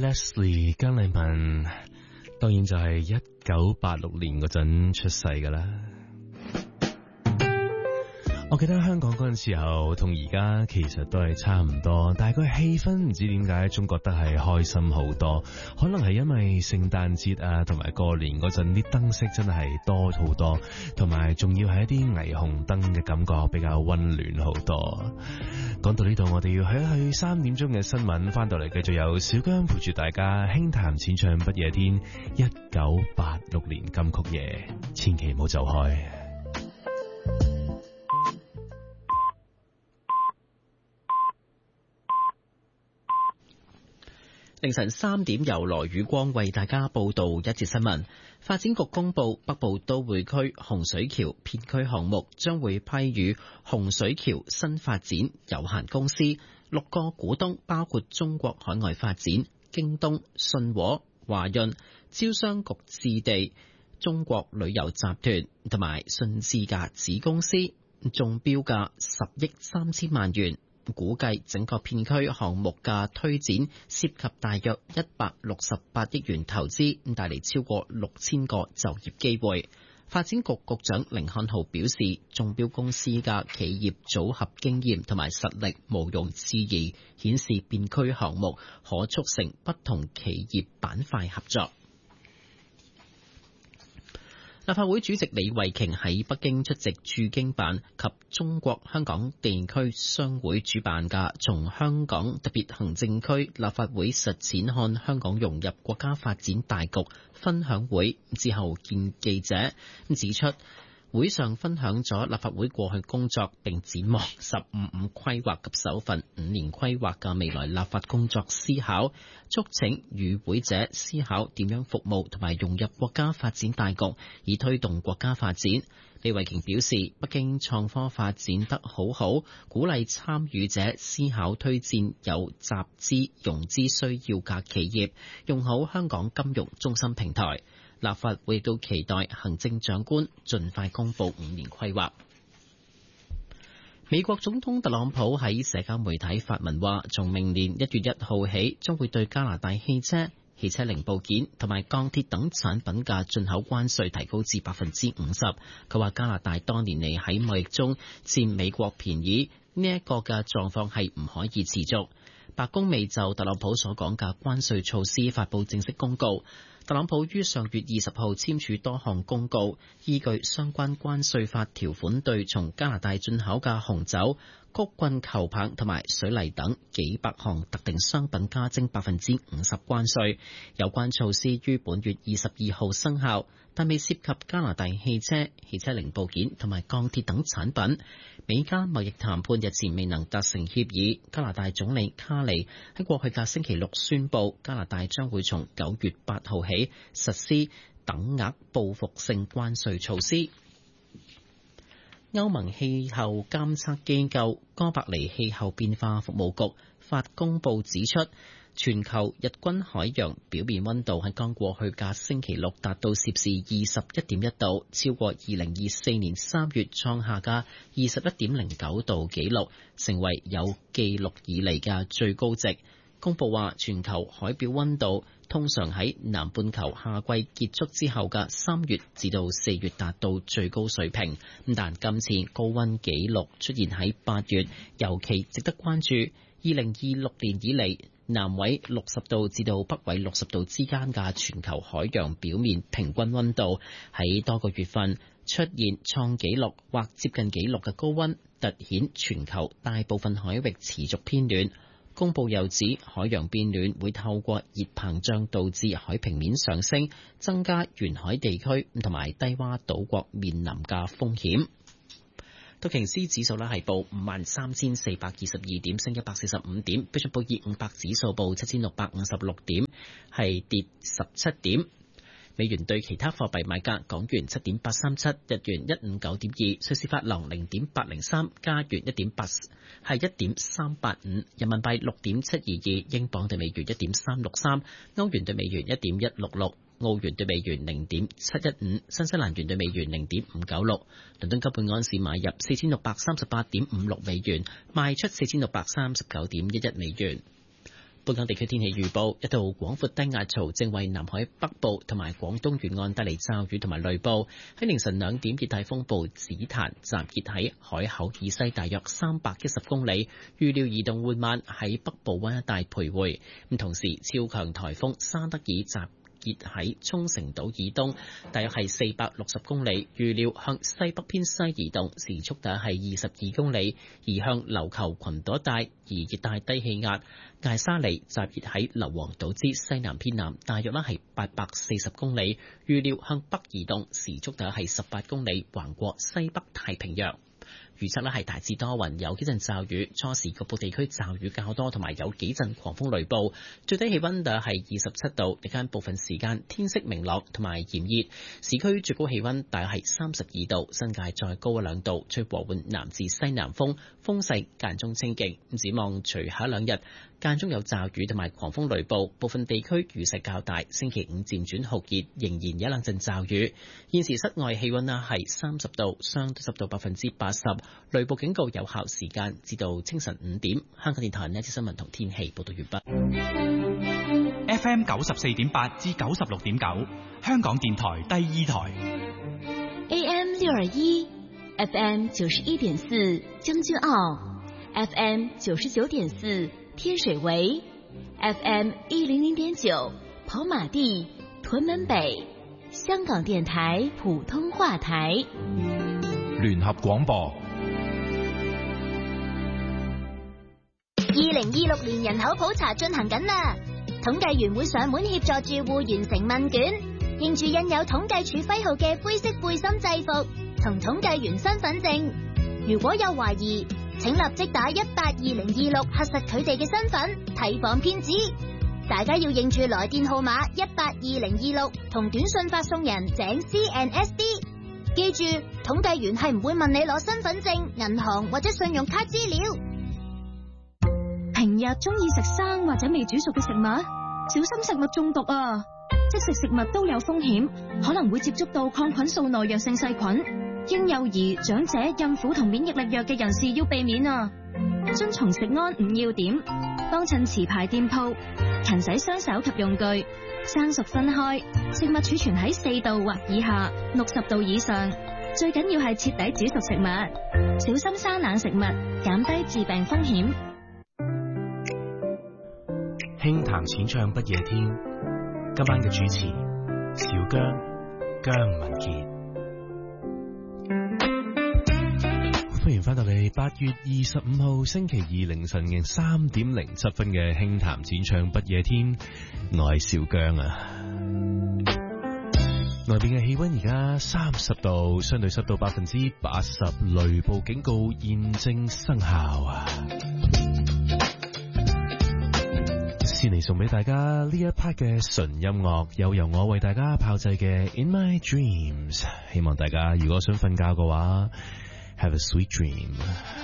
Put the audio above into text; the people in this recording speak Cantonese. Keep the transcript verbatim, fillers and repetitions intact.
Leslie 姜麗文，當然就係一九八六年嗰陣出世噶啦。我記得香港嗰陣時候同而家其實都係差唔多，但係個氣氛唔知點解總覺得係開心好多，可能係因為聖誕節啊同埋過年嗰陣啲燈飾真係多好多，同埋仲要係一啲霓虹燈嘅感覺比較溫暖好多。講到呢度，我哋要去一去三點鐘嘅新聞，翻到嚟繼續有小姜陪住大家輕談淺唱不夜天，一九八六年金曲夜，千祈唔好走開。 凌晨三點由羅宇光為大家報道一節新聞。發展局公布北部都會區洪水橋片區項目將會批予洪水橋新發展有限公司，六個股東包括中國海外發展、京東、信和、華潤、招商局置地、中國旅遊集團同埋信置價子公司，中標價十億三千萬元。估計整個片區項目嘅推展涉及大約一百六十八億元投資，帶嚟超過六千個就業機會。發展局局長甯漢豪表示，中標公司嘅企業組合經驗同埋實力毋庸置疑，顯示片區項目可促成不同企業板塊合作。立法會主席李慧瓊喺北京出席駐京辦及中國香港地區商會主辦嘅從香港特別行政區立法會實踐看香港融入國家發展大局分享會之後見記者，指出會上分享咗立法會過去工作，並展望十五五規劃及首份五年規劃嘅未來立法工作思考，促請與會者思考點樣服務同埋融入國家發展大局，以推動國家發展。李慧瓊表示，北京創科發展得好好，鼓勵參與者思考推薦有集資融資需要嘅企業，用好香港金融中心平台。立法會亦都期待行政長官盡快公布五年規劃。美國總統特朗普喺社交媒體發文話，從明年一月一號起，將會對加拿大汽車、汽車零部件同埋鋼鐵等產品嘅進口關稅提高至百分之五十。佢話加拿大多年嚟喺貿易中佔美國便宜，呢一個嘅狀況係唔可以持續。白宮未就特朗普所講嘅關稅措施發布正式公告。特朗普於上月二十號簽署多項公告，依據相關關稅法條款，對從加拿大進口嘅紅酒、曲棍球棒同埋水泥等幾百項特定商品加徵百分之五十關稅。有關措施於本月二十二號生效，但未涉及加拿大汽車、汽車零部件同埋鋼鐵等產品。美加貿易談判日前未能達成協議。加拿大總理卡尼喺過去嘅星期六宣布，加拿大將會從九月八號起實施等額報復性關稅措施。歐盟氣候監測機構哥白尼氣候變化服務局發公報指出，全球日均海洋表面溫度喺剛過去嘅星期六達到攝氏二十一點一度，超過二零二四年三月創下嘅二十一點零九度紀錄，成為有記錄以嚟嘅最高值。公佈話，全球海表溫度通常喺南半球夏季結束之後嘅三月至到四月達到最高水平，但今次高溫紀錄出現喺八月，尤其值得關注。二零二六年以嚟，南緯六十度至到北緯六十度之間嘅全球海洋表面平均溫度喺多個月份出現創紀錄或接近紀錄嘅高溫，凸顯全球大部分海域持續偏暖。公佈又指，海洋變暖會透過熱膨脹導致海平面上升，增加沿海地區同埋低洼島國面臨嘅風險。道瓊斯指數呢係報五萬三千四百二十二點，升一百四十五點；標準普爾五百指數報七千六百五十六點，係跌十七點。美元對其他貨幣買價：港元七點八三七，日元一五九點二，瑞士法郎零點八零三，加元一點八係一點三八五，人民幣六點七二二，英鎊對美元一點三六三，歐元對美元一點一六六，澳元對美元零點七一五，新西蘭元對美元零點五九六。倫敦金本安士買入四千六百三十八點五六美元，賣出四千六百三十九點一一美元。 本港地區天氣預報，一道廣闊低壓槽正為南海北部同埋廣東沿岸帶嚟驟雨同埋雷暴。喺凌晨兩點，熱帶風暴紫檀集結喺海口以西大約三百一十公里，預料移動緩慢喺北部灣一帶徘徊。咁同時，超強颱風沙德爾集結喺沖繩島以東，大約係四百六十公里，預料向西北偏西移動，時速大約係二十二公里，移向琉球群島一帶。而熱帶低氣壓艾沙尼集結喺硫磺島之西南偏南，大約咧係八百四十公里，預料向北移動，時速大約係十八公里，橫過西北太平洋。預測咧係大致多雲，有幾陣驟雨，初時局部地區驟雨較多，同埋有幾陣狂風雷暴。最低氣溫大約係二十七度，日間部分時間天色明朗同埋炎熱。市區最高氣溫大約係三十二度，新界再高一兩度，吹和緩南至西南風，風勢間中清勁。展望隨後一兩日間中有驟雨同埋狂風雷暴，部分地區雨勢較大。星期五漸轉酷熱，仍然有一兩陣驟雨。現時室外氣溫咧係三十度，相對濕度百分之八十。雷暴警告有效時間至到清晨五點。香港電台呢一節新聞同天氣報道完畢。 F M 九十四點八至九十六點九，香港電台第二台。 A M 六二一 ，F M 九十一點四將軍澳 ，F M 九十九點四天水圍 ，F M 一零零點九跑馬地屯門北，香港電台普通話台。 聯合廣播。 二零二六年人口普查進行緊啦，統計員會上門協助住戶完成問卷，認住印有統計處徽號嘅灰色背心制服同統計員身份證。如果有懷疑，請立即打一八二零二六核實佢哋嘅身份，提防騙子。大家要認住來電號碼一八二零二六同短信發送人井 C N S D。記住，統計員係唔會問你攞身份證、銀行或者信用卡資料。 平日中意食生或者未煮熟嘅食物，小心食物中毒啊！即食食物都有風險，可能會接觸到抗菌素耐藥性細菌。嬰幼兒、長者、孕婦同免疫力弱嘅人士要避免啊！遵從食安五要點，幫襯持牌店鋪，勤洗雙手及用具，生熟分開，食物儲存喺四度或以下，六十度以上。最緊要係徹底煮熟食物，小心生冷食物，減低致病風險。 輕談淺唱不夜天，今晚嘅主持小姜姜文傑。 歡迎翻到嚟八月二十五號星期二凌晨嘅三點零七分嘅輕談淺唱不夜天，我係小姜啊。外邊嘅氣溫而家三十度，相對濕度百分之八十，雷暴警告現正生效啊！先嚟送俾大家呢一 part 嘅純音樂，有由我為大家炮製嘅 In My Dreams， 希望大家如果想瞓覺嘅話 Have a sweet dream。